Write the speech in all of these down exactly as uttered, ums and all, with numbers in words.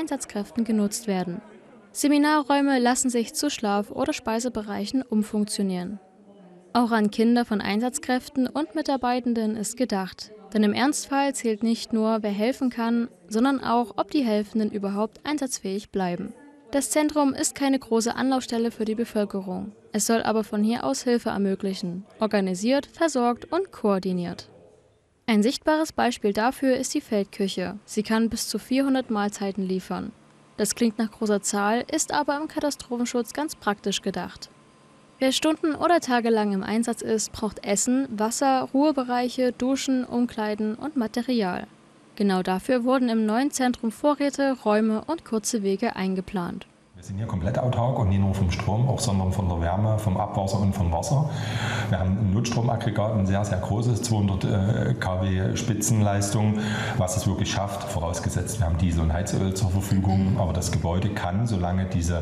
Einsatzkräften genutzt werden. Seminarräume lassen sich zu Schlaf- oder Speisebereichen umfunktionieren. Auch an Kinder von Einsatzkräften und Mitarbeitenden ist gedacht. Denn im Ernstfall zählt nicht nur, wer helfen kann, sondern auch, ob die Helfenden überhaupt einsatzfähig bleiben. Das Zentrum ist keine große Anlaufstelle für die Bevölkerung. Es soll aber von hier aus Hilfe ermöglichen, organisiert, versorgt und koordiniert. Ein sichtbares Beispiel dafür ist die Feldküche. Sie kann bis zu vierhundert Mahlzeiten liefern. Das klingt nach großer Zahl, ist aber im Katastrophenschutz ganz praktisch gedacht. Wer stunden- oder tagelang im Einsatz ist, braucht Essen, Wasser, Ruhebereiche, Duschen, Umkleiden und Material. Genau dafür wurden im neuen Zentrum Vorräte, Räume und kurze Wege eingeplant. Wir sind hier komplett autark und nicht nur vom Strom, auch sondern von der Wärme, vom Abwasser und vom Wasser. Wir haben ein Notstromaggregat, ein sehr, sehr großes, zweihundert Kilowatt Spitzenleistung, was es wirklich schafft, vorausgesetzt wir haben Diesel und Heizöl zur Verfügung. Aber das Gebäude kann, solange diese,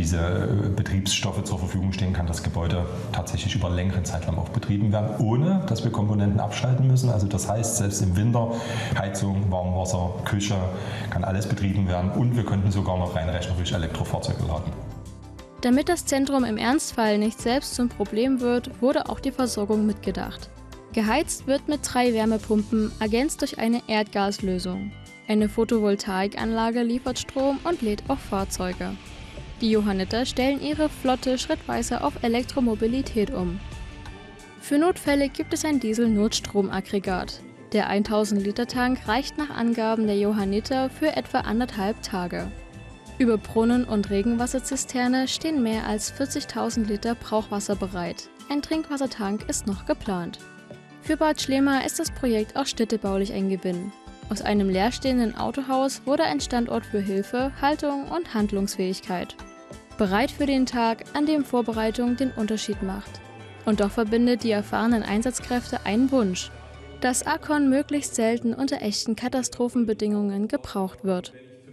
diese Betriebsstoffe zur Verfügung stehen, kann das Gebäude tatsächlich über einen längeren Zeitraum auch betrieben werden, ohne dass wir Komponenten abschalten müssen. Also das heißt, selbst im Winter Heizung, Warmwasser, Küche, kann alles betrieben werden und wir könnten sogar noch rein rechnerisch Elektrofahrzeuge laden. Damit das Zentrum im Ernstfall nicht selbst zum Problem wird, wurde auch die Versorgung mitgedacht. Geheizt wird mit drei Wärmepumpen, ergänzt durch eine Erdgaslösung. Eine Photovoltaikanlage liefert Strom und lädt auch Fahrzeuge. Die Johanniter stellen ihre Flotte schrittweise auf Elektromobilität um. Für Notfälle gibt es ein Diesel-Notstromaggregat. Der tausend Liter Tank reicht nach Angaben der Johanniter für etwa anderthalb Tage. Über Brunnen und Regenwasserzisterne stehen mehr als vierzigtausend Liter Brauchwasser bereit. Ein Trinkwassertank ist noch geplant. Für Bad Schlema ist das Projekt auch städtebaulich ein Gewinn. Aus einem leerstehenden Autohaus wurde ein Standort für Hilfe, Haltung und Handlungsfähigkeit. Bereit für den Tag, an dem Vorbereitung den Unterschied macht. Und doch verbindet die erfahrenen Einsatzkräfte einen Wunsch: dass Akon möglichst selten unter echten Katastrophenbedingungen gebraucht wird.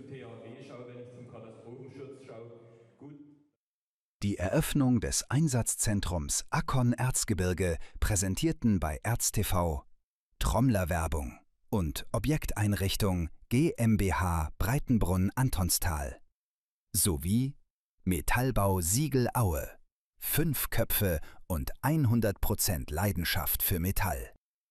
Die Eröffnung des Einsatzzentrums Akon Erzgebirge präsentierten bei ErzTV Trommlerwerbung und Objekteinrichtung GmbH Breitenbrunn-Antonstal sowie Metallbau Siegel Aue. Fünf Köpfe und hundert Prozent Leidenschaft für Metall.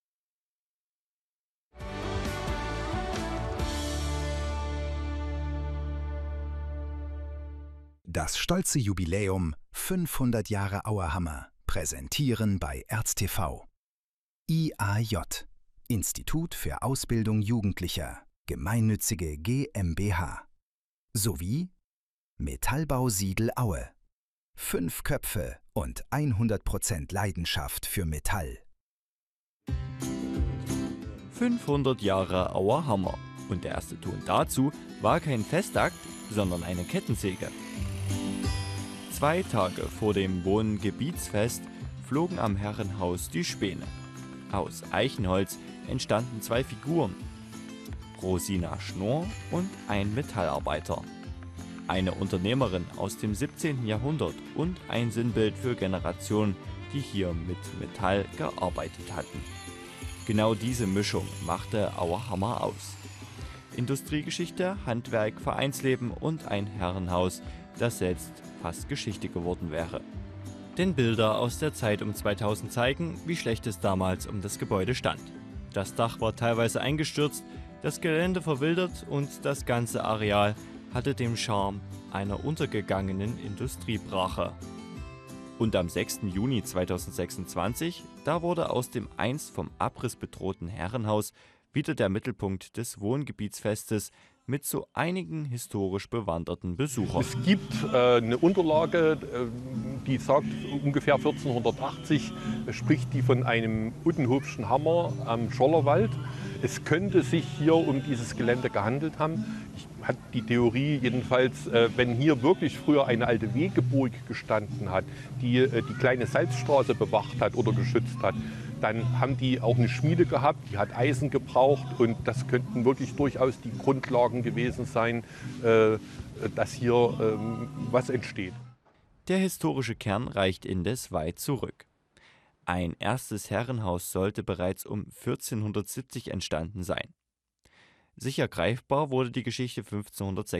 Das stolze Jubiläum fünfhundert Jahre Auerhammer präsentieren bei ErzTV. I A J, Institut für Ausbildung Jugendlicher, gemeinnützige GmbH. Sowie Metallbau Siegel Aue. Fünf Köpfe und hundert Prozent Leidenschaft für Metall. fünfhundert Jahre Auerhammer. Und der erste Ton dazu war kein Festakt, sondern eine Kettensäge. Zwei Tage vor dem Wohngebietsfest flogen am Herrenhaus die Späne. Aus Eichenholz entstanden zwei Figuren: Rosina Schnorr und ein Metallarbeiter. Eine Unternehmerin aus dem siebzehnten Jahrhundert und ein Sinnbild für Generationen, die hier mit Metall gearbeitet hatten. Genau diese Mischung machte Auerhammer aus. Industriegeschichte, Handwerk, Vereinsleben und ein Herrenhaus, das selbst fast Geschichte geworden wäre. Denn Bilder aus der Zeit um zweitausend zeigen, wie schlecht es damals um das Gebäude stand. Das Dach war teilweise eingestürzt, das Gelände verwildert und das ganze Areal hatte den Charme einer untergegangenen Industriebrache. Und am sechsten Juni zweitausendsechsundzwanzig, da wurde aus dem einst vom Abriss bedrohten Herrenhaus wieder der Mittelpunkt des Wohngebietsfestes mit so einigen historisch bewanderten Besuchern. Es gibt äh, eine Unterlage, äh, die sagt ungefähr vierzehnhundertachtzig, spricht die von einem Uttenhofschen Hammer am Schollerwald. Es könnte sich hier um dieses Gelände gehandelt haben. Ich hatte die Theorie jedenfalls, äh, wenn hier wirklich früher eine alte Wegeburg gestanden hat, die äh, die kleine Salzstraße bewacht hat oder geschützt hat, dann haben die auch eine Schmiede gehabt, die hat Eisen gebraucht und das könnten wirklich durchaus die Grundlagen gewesen sein, äh, dass hier ähm, was entsteht. Der historische Kern reicht indes weit zurück. Ein erstes Herrenhaus sollte bereits um vierzehnhundertsiebzig entstanden sein. Sicher greifbar wurde die Geschichte fünfzehnhundertsechsundsechzig.